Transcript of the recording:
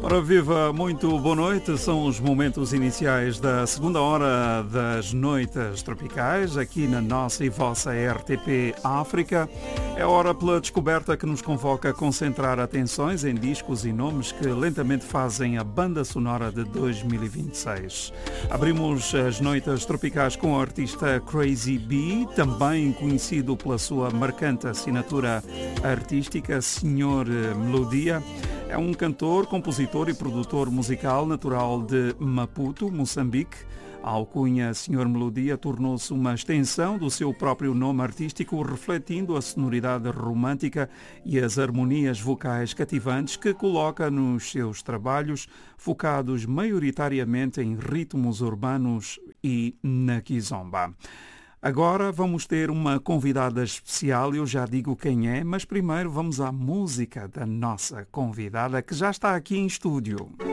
Ora viva, muito boa noite. São os momentos iniciais da segunda hora das noites tropicais aqui na nossa e vossa RTP África. É a hora pela descoberta que nos convoca a concentrar atenções em discos e nomes que lentamente fazem a banda sonora de 2026. Abrimos as noites tropicais com o artista Crazy B, também conhecido pela sua marcante assinatura artística Senhor Melodia. É um cantor, compositor e produtor musical natural de Maputo, Moçambique. A alcunha Senhor Melodia tornou-se uma extensão do seu próprio nome artístico, refletindo a sonoridade romântica e as harmonias vocais cativantes que coloca nos seus trabalhos, focados maioritariamente em ritmos urbanos e na kizomba. Agora vamos ter uma convidada especial, eu já digo quem é, mas primeiro vamos à música da nossa convidada que já está aqui em estúdio.